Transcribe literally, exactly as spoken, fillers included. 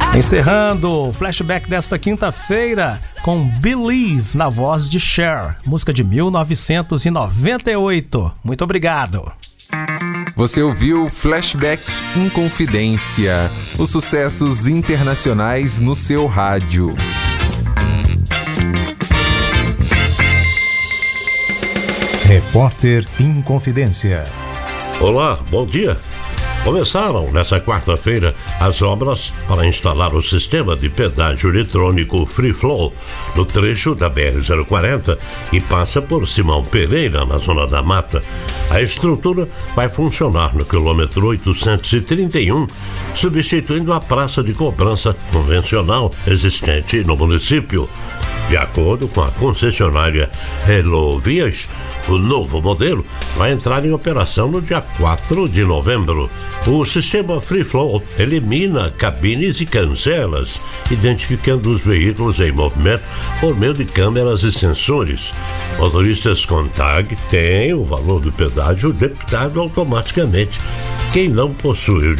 Encerrando o flashback desta quinta-feira com Believe na voz de Cher, música de mil novecentos e noventa e oito. Muito obrigado. Você ouviu Flashback Inconfidência, os sucessos internacionais no seu rádio. Repórter Inconfidência. Olá, bom dia. Começaram nesta quarta-feira as obras para instalar o sistema de pedágio eletrônico Free Flow no trecho da B R zero quarenta que passa por Simão Pereira, na Zona da Mata. A estrutura vai funcionar no quilômetro oitocentos e trinta e um, substituindo a praça de cobrança convencional existente no município. De acordo com a concessionária Hello Vias, o novo modelo vai entrar em operação no dia quatro de novembro. O sistema Free Flow elimina cabines e cancelas, identificando os veículos em movimento por meio de câmeras e sensores. Motoristas com tag têm o valor do pedágio debitado automaticamente. Quem não possui o